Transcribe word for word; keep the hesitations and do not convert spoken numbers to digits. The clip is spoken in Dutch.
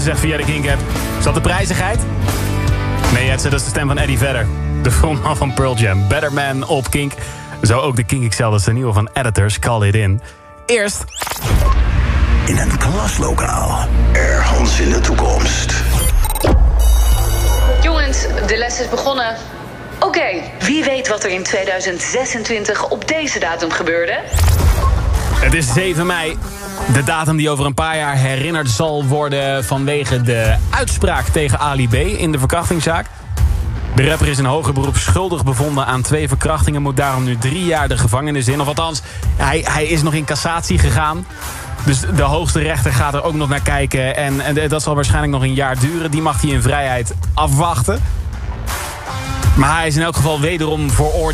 Jetsen zegt via de Kink-app. Is dat de prijzigheid? Nee, Jetsen, dat is de stem van Eddie Vedder. De frontman van Pearl Jam. Better Man op Kink. Zo ook de Kink X L, dat is de nieuwe van Editors. Call It In. Eerst... In een klaslokaal. Ergens in de toekomst. Jongens, de les is begonnen. Oké, okay, wie weet wat er in tweeduizend zesentwintig op deze datum gebeurde? Het is zeven mei. De datum die over een paar jaar herinnerd zal worden vanwege de uitspraak tegen Ali B. in de verkrachtingszaak. De rapper is in hoger beroep schuldig bevonden aan twee verkrachtingen. Moet daarom nu drie jaar de gevangenis in. Of althans, hij, hij is nog in cassatie gegaan. Dus de hoogste rechter gaat er ook nog naar kijken. En, en dat zal waarschijnlijk nog een jaar duren. Die mag hij in vrijheid afwachten. Maar hij is in elk geval wederom veroordeeld.